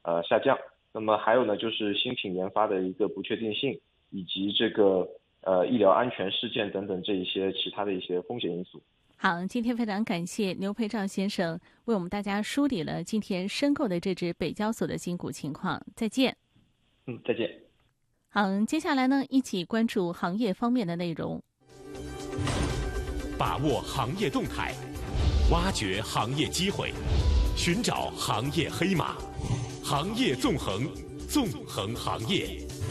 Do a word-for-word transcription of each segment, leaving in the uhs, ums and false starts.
呃下降。那么还有呢，就是新品研发的一个不确定性，以及这个呃医疗安全事件等等这一些其他的一些风险因素。 好，今天非常感谢牛培照先生为我们大家梳理了今天申购的这只北交所的新股情况。再见。 嗯，再见。 好，接下来呢，一起关注行业方面的内容， 把握行业动态，挖掘行业机会，寻找行业黑马，行业纵横，纵横行业。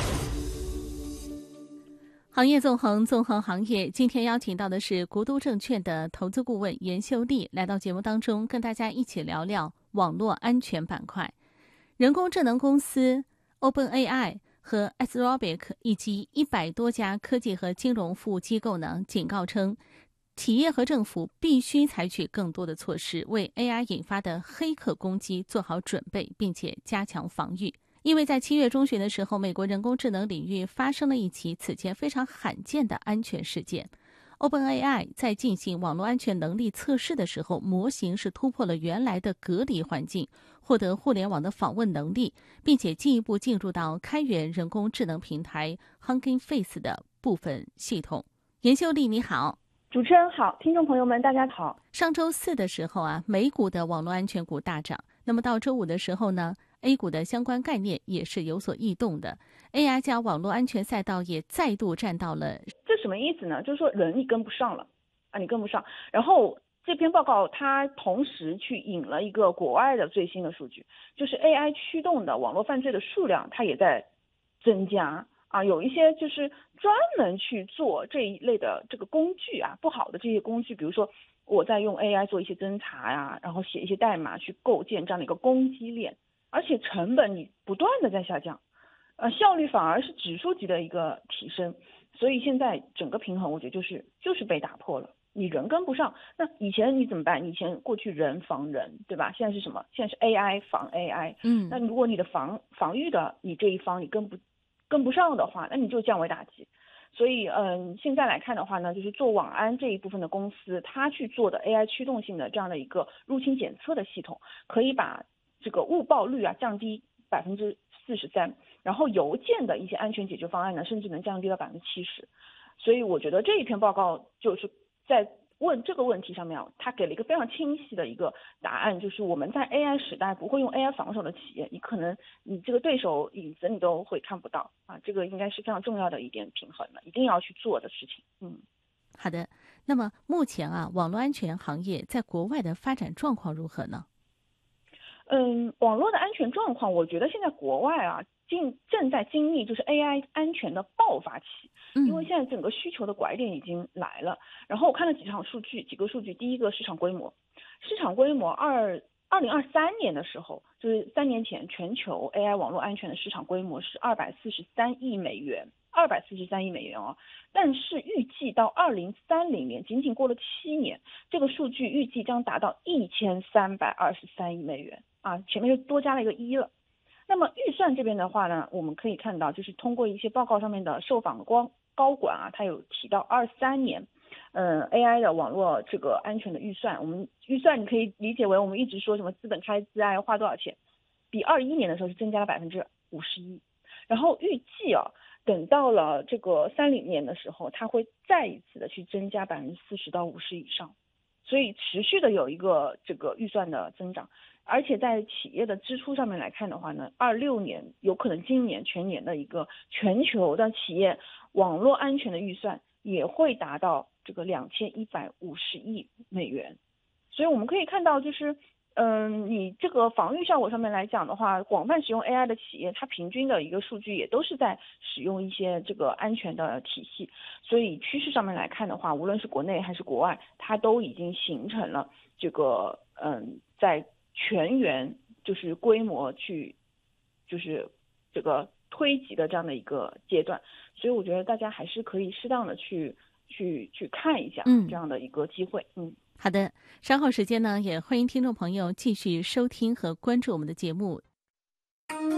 行业纵横，纵横行业。今天邀请到的是国都证券的投资顾问严秀丽，来到节目当中，跟大家一起聊聊网络安全板块。人工智能公司 OpenAI 和 Anthropic 以及一百多家科技和金融服务机构呢，警告称，企业和政府必须采取更多的措施，为 A I 引发的黑客攻击做好准备，并且加强防御。因为在七月中旬的时候，美国人工智能领域发生了一起此前非常罕见的安全事件。OpenAI 在进行网络安全能力测试的时候，模型是突破了原来的隔离环境，获得互联网的访问能力，并且进一步进入到开源人工智能平台 Hugging Face 的部分系统。严秀丽，你好。 主持人好，听众朋友们大家好。 上周四的时候啊，美股的网络安全股大涨，那么到周五的时候呢， A 股的相关概念也是有所异动的， A I 加网络安全赛道也再度站到了。 这什么意思呢？就是说人你跟不上了啊，你跟不上。然后这篇报告它同时去引了一个国外的最新的数据，就是 A I 驱动的网络犯罪的数量它也在增加啊，有一些就是专门去做这一类的这个工具啊，不好的这些工具，比如说我在用 A I 做一些侦查呀，然后写一些代码去构建这样的一个攻击链，而且成本你不断的在下降，呃，效率反而是指数级的一个提升，所以现在整个平衡我觉得就是就是被打破了，你人跟不上，那以前你怎么办？以前过去人防人，对吧？现在是什么？现在是 A I 防 A I， 嗯，那如果你的防防御的你这一方你跟不跟不上的话，那你就降维打击。所以嗯，现在来看的话呢，就是做网安这一部分的公司，它去做的 A I 驱动性的这样的一个入侵检测的系统，可以把这个误报率啊降低百分之四十三，然后邮件的一些安全解决方案呢，甚至能降低到百分之七十。所以我觉得这一篇报告就是在问这个问题上面，他给了一个非常清晰的一个答案，就是我们在 A I 时代不会用 A I 防守的企业，你可能你这个对手影子你都会看不到啊，这个应该是非常重要的一点平衡了，一定要去做的事情。嗯， 好的。那么目前啊，网络安全行业在国外的发展状况如何呢？ 嗯，网络的安全状况，我觉得现在国外啊，正正在经历就是 A I 安全的爆发期，因为现在整个需求的拐点已经来了。然后我看了几场数据，几个数据，第一个市场规模，市场规模二二零二三年的时候，就是三年前，全球 A I 网络安全的市场规模是二百四十三亿美元，二百四十三亿美元哦。但是预计到二零三零年，仅仅过了七年，这个数据预计将达到一千三百二十三亿美元啊，前面就多加了一个一了。那么预算这边的话呢，我们可以看到，就是通过一些报告上面的受访光高管啊，他有提到二三年，嗯 ，A I 的网络这个安全的预算，我们预算你可以理解为我们一直说什么资本开支啊，要花多少钱，比二一年的时候是增加了百分之五十一，然后预计啊，等到了这个三零年的时候，它会再一次的去增加百分之四十到五十以上，所以持续的有一个这个预算的增长。而且在企业的支出上面来看的话呢，二六年有可能今年全年的一个全球的企业网络安全的预算也会达到这个两千一百五十亿美元。所以我们可以看到，就是嗯，你这个防御效果上面来讲的话，广泛使用 A I 的企业，它平均的一个数据也都是在使用一些这个安全的体系。所以趋势上面来看的话，无论是国内还是国外，它都已经形成了这个嗯，在全员就是规模去就是这个推及的这样的一个阶段，所以我觉得大家还是可以适当的去去去看一下这样的一个机会。嗯， 好的，稍后时间呢，也欢迎听众朋友继续收听和关注我们的节目。